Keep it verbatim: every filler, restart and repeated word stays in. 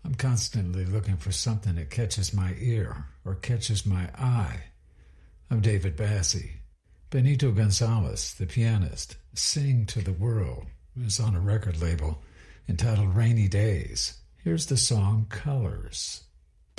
I'm constantly looking for something that catches my ear or catches my eye. I'm David Bassie. Benito Gonzalez, the pianist, Sing to the World, is on a record label entitled Rainy Days. Here's the song Colors.